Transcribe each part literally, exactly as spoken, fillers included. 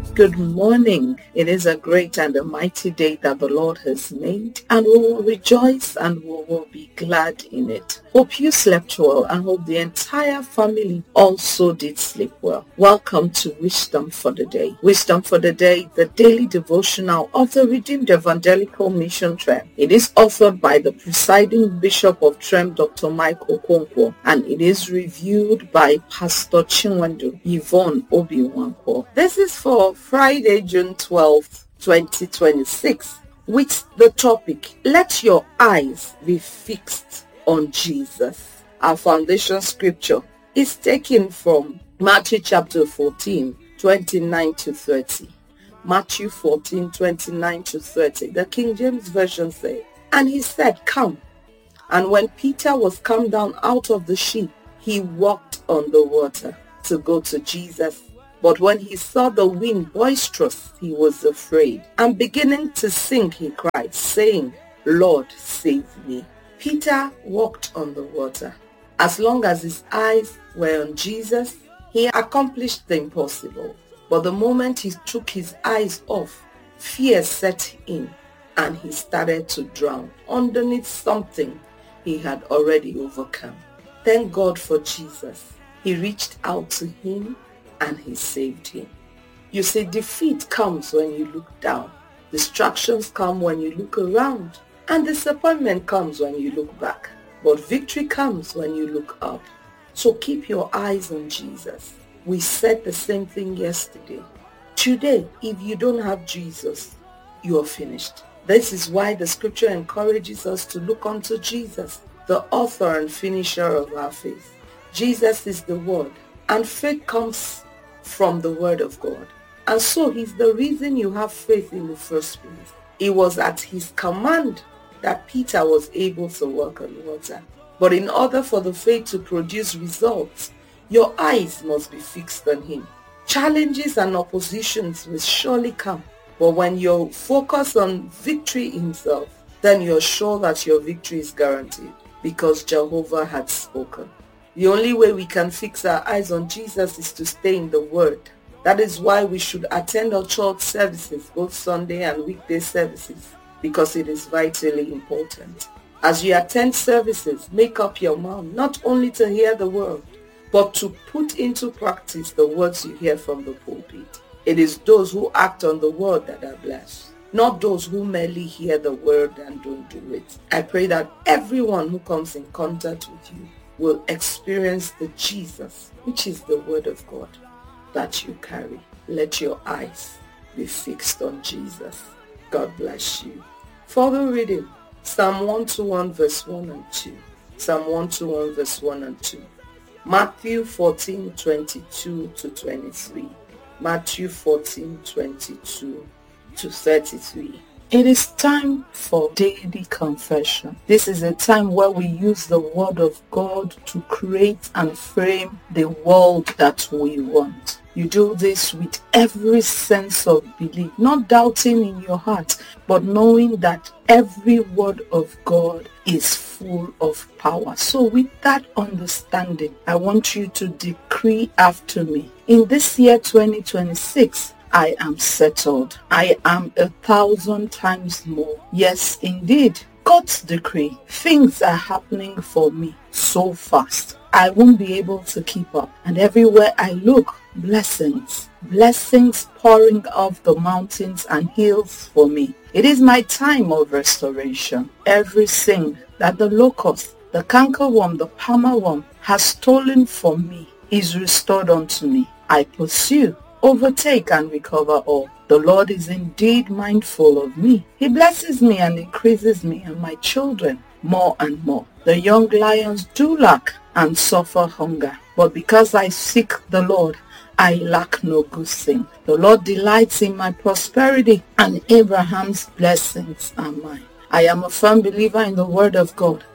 Good morning. It is a great and a mighty day that the Lord has made, and we will rejoice and we will be glad in it. Hope you slept well and hope the entire family also did sleep well. Welcome to Wisdom for the Day. Wisdom for the Day, the daily devotional of the Redeemed Evangelical Mission Trem. It is authored by the presiding Bishop of Trem, Doctor Mike Okonkwo, and it is reviewed by Pastor Chinwendu Yvonne Obi-Nwankwo. This is for Friday, June twelfth, twenty twenty-six, with the topic, Let Your Eyes Be Fixed on Jesus. Our foundation scripture is taken from Matthew chapter fourteen, twenty-nine to thirty. Matthew fourteen, twenty-nine to thirty. The King James Version says, And he said, Come. And when Peter was come down out of the ship, he walked on the water to go to Jesus. But when he saw the wind boisterous, he was afraid. And beginning to sink, he cried, saying, Lord, save me. Peter walked on the water. As long as his eyes were on Jesus, he accomplished the impossible. But the moment he took his eyes off, fear set in, and he started to drown underneath something he had already overcome. Thank God for Jesus. He reached out to him and he saved him. You see, defeat comes when you look down. Distractions come when you look around. And disappointment comes when you look back. But victory comes when you look up. So keep your eyes on Jesus. We said the same thing yesterday. Today, if you don't have Jesus, you are finished. This is why the scripture encourages us to look unto Jesus, the author and finisher of our faith. Jesus is the Word, and faith comes from the Word of God. And so he's the reason you have faith in the first place. It was at his command that Peter was able to walk on water. But in order for the faith to produce results, your eyes must be fixed on him. Challenges and oppositions will surely come. But when you focus on victory himself, then you're sure that your victory is guaranteed because Jehovah had spoken. The only way we can fix our eyes on Jesus is to stay in the Word. That is why we should attend our church services, both Sunday and weekday services, because it is vitally important. As you attend services, make up your mind not only to hear the word, but to put into practice the words you hear from the pulpit. It is those who act on the word that are blessed, not those who merely hear the word and don't do it. I pray that everyone who comes in contact with you will experience the Jesus, which is the Word of God, that you carry. Let your eyes be fixed on Jesus. God bless you. For the reading, Psalm one twenty-one verse one and two. Psalm one twenty-one verse one and two. Matthew fourteen, twenty-two to twenty-three. Matthew fourteen, twenty-two to thirty-three. It is time for daily confession. This is a time where we use the Word of God to create and frame the world that we want. You do this with every sense of belief, not doubting in your heart, but knowing that every word of God is full of power. So with that understanding, I want you to decree after me. In this year twenty twenty-six, I am settled. I am a thousand times more. Yes, indeed. God's decree. Things are happening for me so fast. I won't be able to keep up. And everywhere I look, blessings. Blessings pouring off the mountains and hills for me. It is my time of restoration. Everything that the locust, the cankerworm, the palmerworm has stolen from me is restored unto me. I pursue, overtake and recover all. The Lord is indeed mindful of me. He blesses me and increases me and my children more and more. The young lions do lack and suffer hunger, but because I seek the Lord, I lack no good thing. The Lord delights in my prosperity, and Abraham's blessings are mine. I am a firm believer in the Word of God,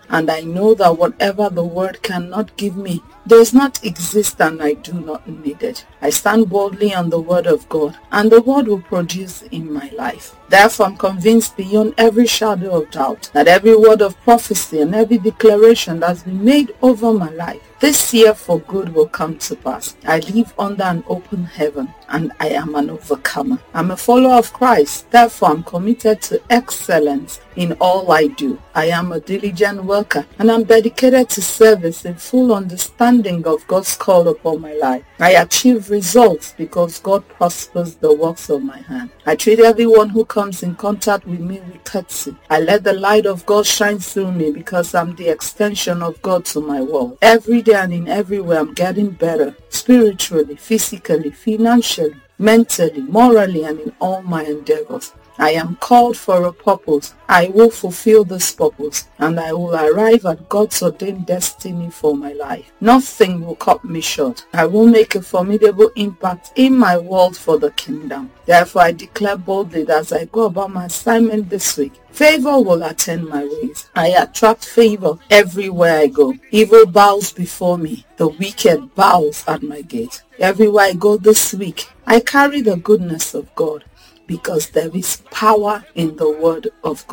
and I know that whatever the word cannot give me does not exist, and I do not need it. I stand boldly on the word of God, and the word will produce in my life. Therefore, I'm convinced beyond every shadow of doubt that every word of prophecy and every declaration that's been made over my life this year for good will come to pass. I live under an open heaven, and I am an overcomer. I'm a follower of Christ. Therefore, I'm committed to excellence in all I do. I am a diligent worker, and I'm dedicated to service in full understanding of God's call upon my life. I achieve results because God prospers the works of my hand. I treat everyone who comes in contact with me with courtesy. I let the light of God shine through me because I'm the extension of God to my world. Every day and in every way, I'm getting better spiritually, physically, financially, mentally, morally, and in all my endeavors. I am called for a purpose. I will fulfill this purpose, and I will arrive at God's ordained destiny for my life. Nothing will cut me short. I will make a formidable impact in my world for the kingdom. Therefore, I declare boldly that as I go about my assignment this week, favor will attend my ways. I attract favor everywhere I go. Evil bows before me. The wicked bows at my gate. Everywhere I go this week, I carry the goodness of God, because there is power in the word of God.